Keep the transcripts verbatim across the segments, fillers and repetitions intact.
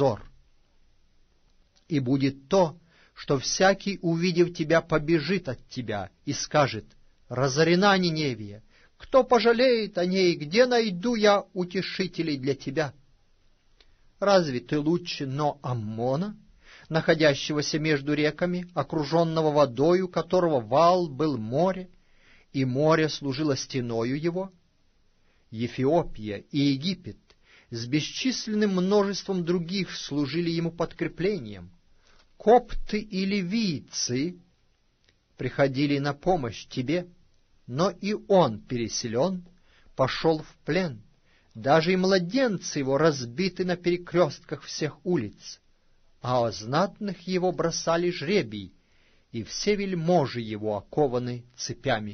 взор. И будет то, что всякий, увидев тебя, побежит от тебя и скажет: разорена Ниневия, кто пожалеет о ней, где найду я утешителей для тебя? Разве ты лучше Но-Аммона, находящегося между реками, окруженного водою, которого вал был море, и море служило стеною его? Эфиопия и Египет с бесчисленным множеством других служили ему подкреплением. Копты и ливийцы приходили на помощь тебе, но и он переселен, пошел в плен. Даже и младенцы его разбиты на перекрестках всех улиц, а о знатных его бросали жребий, и все вельможи его окованы цепями.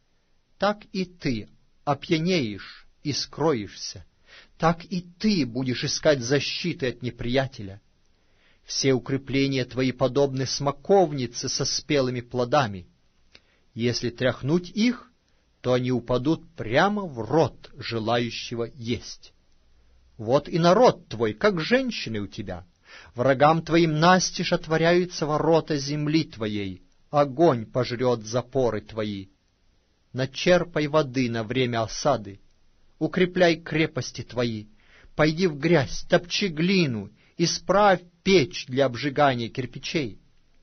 Так и ты опьянеешь и скроешься, так и ты будешь искать защиты от неприятеля. Все укрепления твои подобны смоковнице со спелыми плодами. Если тряхнуть их, то они упадут прямо в рот желающего есть. Вот и народ твой, как женщины у тебя. Врагам твоим настежь отворяются ворота земли твоей, огонь пожрет запоры твои. Начерпай воды на время осады, укрепляй крепости твои, пойди в грязь, топчи глину, исправь печь для обжигания кирпичей.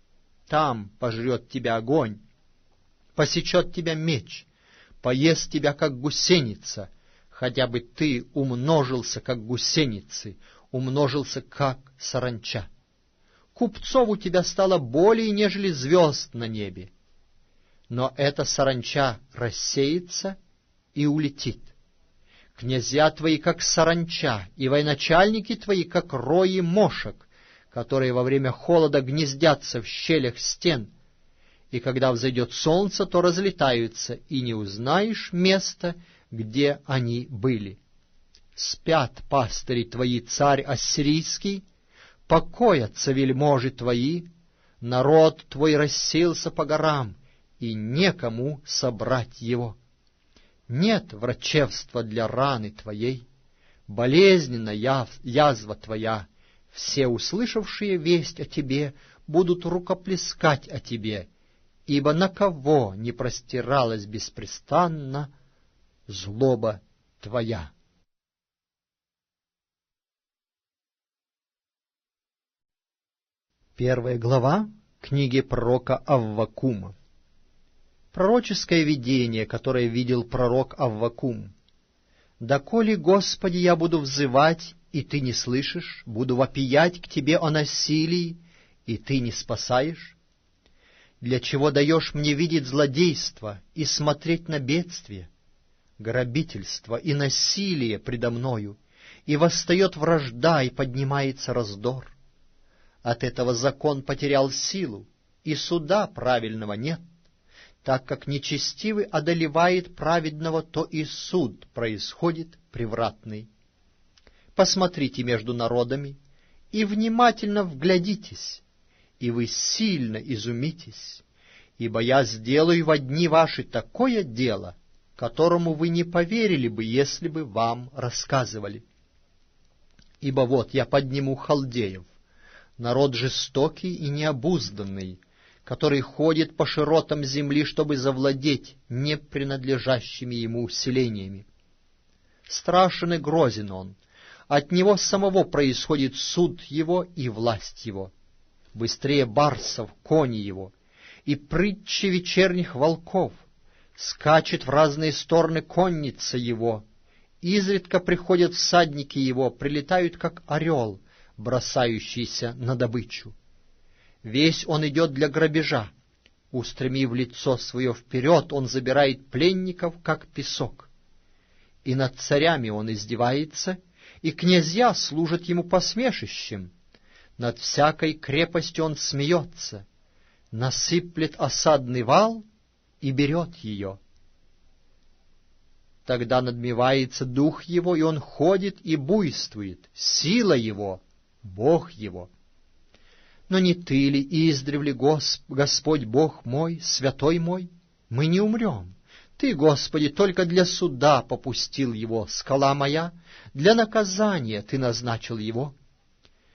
Там пожрет тебя огонь, посечет тебя меч, поест тебя, как гусеница, хотя бы ты умножился, как гусеницы, умножился, как саранча. Купцов у тебя стало более, нежели звезд на небе. Но эта саранча рассеется и улетит. Князья твои, как саранча, и военачальники твои, как рои мошек, которые во время холода гнездятся в щелях стен, и когда взойдет солнце, то разлетаются, и не узнаешь места, где они были. Спят пастыри твои, царь ассирийский, покоятся вельможи твои, народ твой рассеялся по горам, и некому собрать его. Нет врачевства для раны твоей, болезненна язва твоя, все услышавшие весть о тебе будут рукоплескать о тебе, ибо на кого не простиралась беспрестанно злоба твоя. Первая глава книги пророка Аввакума. Пророческое видение, которое видел пророк Аввакум. «Доколе, Господи, я буду взывать, и Ты не слышишь, буду вопиять к Тебе о насилии, и Ты не спасаешь? Для чего даешь мне видеть злодейство и смотреть на бедствие, грабительство и насилие предо мною, и восстает вражда, и поднимается раздор? От этого закон потерял силу, и суда правильного нет. Так как нечестивый одолевает праведного, то и суд происходит превратный. Посмотрите между народами и внимательно вглядитесь, и вы сильно изумитесь, ибо я сделаю во дни ваши такое дело, которому вы не поверили бы, если бы вам рассказывали. Ибо вот я подниму халдеев, народ жестокий и необузданный, который ходит по широтам земли, чтобы завладеть не принадлежащими ему селениями. Страшен и грозен он, от него самого происходит суд его и власть его. Быстрее барсов кони его, и прытче вечерних волков, скачет в разные стороны конница его, изредка приходят всадники его, прилетают, как орел, бросающийся на добычу. Весь он идет для грабежа, устремив лицо свое вперед, он забирает пленников, как песок. И над царями он издевается, и князья служат ему посмешищем. Над всякой крепостью он смеется, насыплет осадный вал и берет ее. Тогда надмевается дух его, и он ходит и буйствует, сила его — Бог его. Но не ты ли издревле, Госп... Господь Бог мой, святой мой? Мы не умрем. Ты, Господи, только для суда попустил его, скала моя, для наказания ты назначил его.